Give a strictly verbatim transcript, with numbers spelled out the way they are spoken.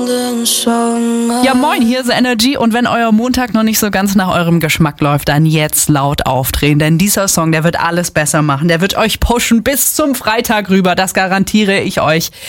Ja moin, hier ist Energy und wenn euer Montag noch nicht so ganz nach eurem Geschmack läuft, dann jetzt laut aufdrehen, denn dieser Song, der wird alles besser machen, der wird euch pushen bis zum Freitag rüber, das garantiere ich euch.